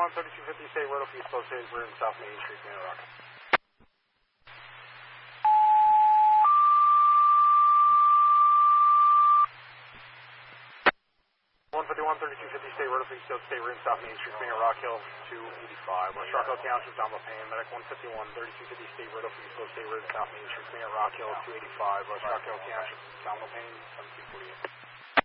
3250 State Road, East Coast State, we're in South Main Street, Manor Rock. 151, 3250 State Road, East Coast State, we're in South Main Street, Manor Rock Hill, 285. West Rock Hill Township, John LaPayne, medic 151, 3250 State Road, East Coast State, we're in South Main Street, Manor Rock Hill, 285. West Rock Hill Township, John LaPayne, 1748.